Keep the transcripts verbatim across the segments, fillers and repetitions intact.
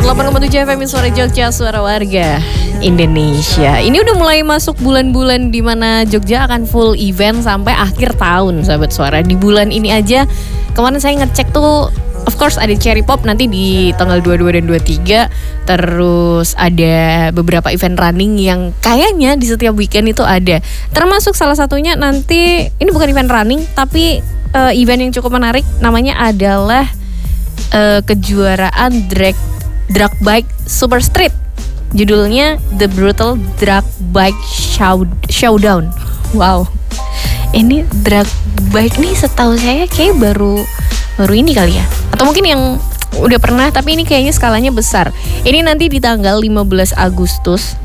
delapan koma tujuh F M Suara Jogja, suara warga Indonesia. Ini udah mulai masuk bulan-bulan di mana Jogja akan full event sampai akhir tahun, sahabat suara. Di bulan ini aja kemarin saya ngecek tuh, of course ada Cherry Pop nanti di tanggal dua puluh dua dan dua puluh tiga. Terus ada beberapa event running yang kayaknya di setiap weekend itu ada. Termasuk salah satunya nanti, ini bukan event running tapi uh, event yang cukup menarik. Namanya adalah uh, kejuaraan drag drag bike super street. Judulnya The Brutal Drag Bike Show, Showdown. Wow, ini drag bike nih setahu saya kayak baru baru ini kali ya, atau mungkin yang udah pernah, tapi ini kayaknya skalanya besar. Ini nanti di tanggal lima belas Agustus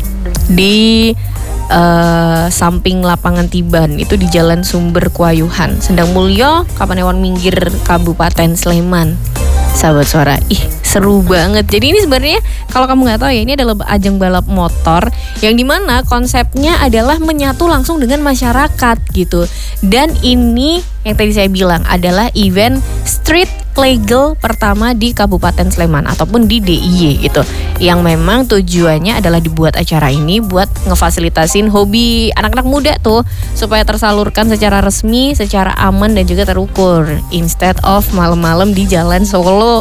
di uh, samping lapangan Tiban, itu di Jalan Sumber Kuayuhan, Sendang Mulyo, Kapanewon Minggir, Kabupaten Sleman. Sahabat suara, ih seru banget. Jadi ini sebenarnya kalau kamu nggak tahu ya, ini adalah ajang balap motor yang dimana konsepnya adalah menyatu langsung dengan masyarakat gitu. Dan ini yang tadi saya bilang adalah event street legal pertama di Kabupaten Sleman ataupun di D I Y gitu. Yang memang tujuannya adalah dibuat acara ini buat ngefasilitasin hobi anak-anak muda tuh supaya tersalurkan secara resmi, secara aman dan juga terukur, instead of malam-malam di Jalan Solo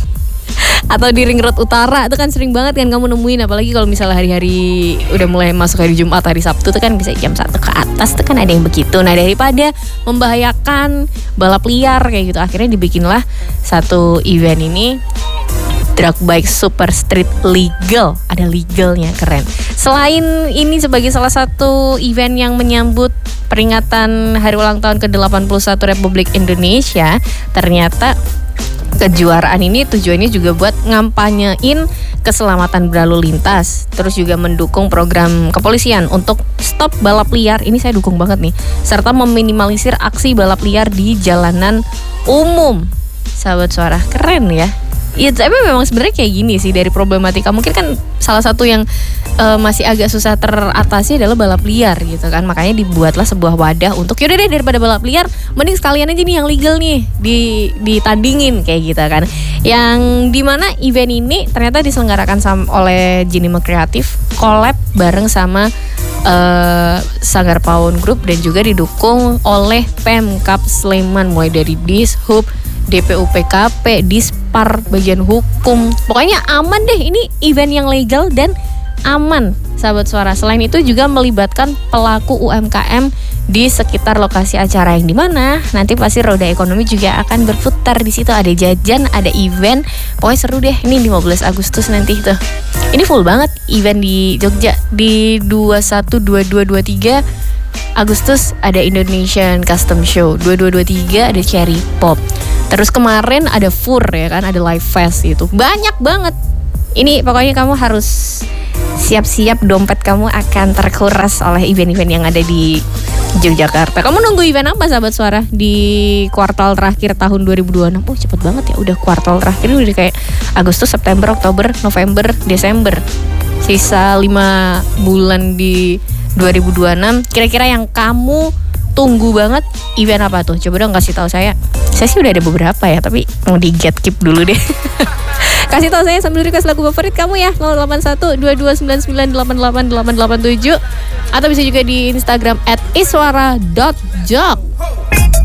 atau di Ring Road Utara. Itu kan sering banget kan kamu nemuin, apalagi kalau misalnya hari-hari udah mulai masuk hari Jumat, hari Sabtu tuh kan bisa jam satu ke atas tuh kan ada yang begitu. Nah, daripada membahayakan balap liar kayak gitu, akhirnya dibikinlah satu event ini, drag bike super street legal. Ada legalnya, keren. Selain ini sebagai salah satu event yang menyambut peringatan hari ulang tahun ke delapan puluh satu Republik Indonesia, ternyata kejuaraan ini tujuannya juga buat ngampanyein keselamatan berlalu lintas, terus juga mendukung program kepolisian untuk stop balap liar. Ini saya dukung banget nih, serta meminimalisir aksi balap liar di jalanan umum. Sahabat suara, keren ya. Ya tapi memang sebenarnya kayak gini sih, dari problematika mungkin kan salah satu yang uh, masih agak susah teratasi adalah balap liar gitu kan. Makanya dibuatlah sebuah wadah untuk yaudah deh, daripada balap liar mending sekalian aja nih yang legal nih di ditandingin kayak gitu kan. Yang dimana event ini ternyata diselenggarakan sama, oleh Jinima Kreatif, collab bareng sama uh, Sanggar Paun Group dan juga didukung oleh Pemkab Sleman, mulai dari Dishub, D P U P K P, Dispar, bagian hukum. Pokoknya aman deh, ini event yang legal dan aman, sahabat suara. Selain itu juga melibatkan pelaku U M K M di sekitar lokasi acara, yang dimana nanti pasti roda ekonomi juga akan berputar di situ. Ada jajan, ada event, pokoknya seru deh. Ini lima belas Agustus nanti tuh. Ini full banget event di Jogja. Di dua puluh satu, dua puluh dua, dua puluh tiga Agustus ada Indonesian Custom Show, dua puluh dua, dua puluh tiga ada Cherry Pop. Terus kemarin ada Fur ya kan, ada Live Fest gitu. Banyak banget. Ini pokoknya kamu harus siap-siap, dompet kamu akan terkuras oleh event-event yang ada di Yogyakarta. Kamu nunggu event apa, sahabat suara, di kuartal terakhir tahun dua ribu dua puluh enam? Oh cepet banget ya, udah kuartal terakhir, udah kayak Agustus, September, Oktober, November, Desember. Sisa lima bulan di dua ribu dua puluh enam. Kira-kira yang kamu tunggu banget event apa tuh? Coba dong kasih tahu saya. Saya sih udah ada beberapa ya, tapi mau di get keep dulu deh. Kasih tahu saya sambil request lagu favorit kamu ya. nol delapan satu dua dua sembilan sembilan delapan delapan delapan delapan tujuh, atau bisa juga di Instagram at iswara dot jog.